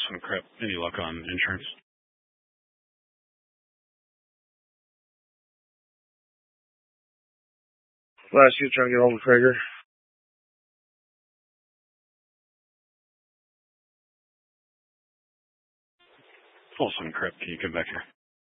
Awesome, crap. Any luck on insurance? Last year trying to get hold of Krager. Awesome, crap. Can you come back here?